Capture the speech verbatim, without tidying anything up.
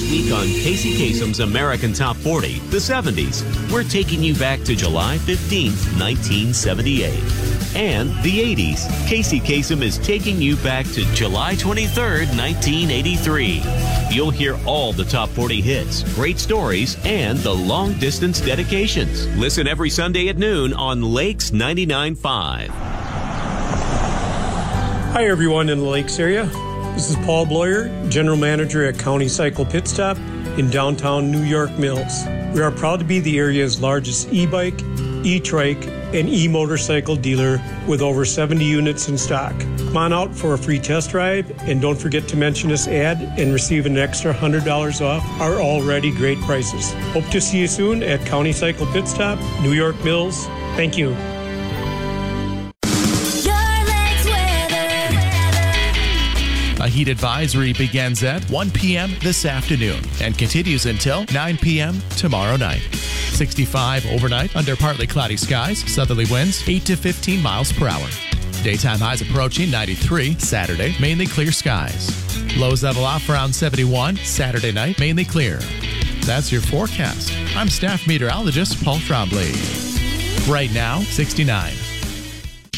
week on Casey Kasem's American Top forty, the seventies. We're taking you back to July fifteenth, nineteen seventy-eight. And the eighties. Casey Kasem is taking you back to July twenty-third, nineteen eighty-three. You'll hear all the top forty hits, great stories, and the long-distance dedications. Listen every Sunday at noon on Lakes ninety-nine point five. Hi, everyone in the Lakes area. This is Paul Bloyer, General Manager at County Cycle Pit Stop in downtown New York Mills. We are proud to be the area's largest e-bike, e-trike, and e-motorcycle dealer with over seventy units in stock. Come on out for a free test drive, and don't forget to mention this ad and receive an extra one hundred dollars off our already great prices. Hope to see you soon at County Cycle Pit Stop, New York Mills. Thank you. A heat advisory begins at one p.m. this afternoon and continues until nine p.m. tomorrow night. sixty-five overnight under partly cloudy skies, southerly winds eight to fifteen miles per hour. Daytime highs approaching ninety-three. Saturday, mainly clear skies. Lows level off around seventy-one. Saturday night, mainly clear. That's your forecast. I'm staff meteorologist Paul Trombley. Right now, sixty-nine.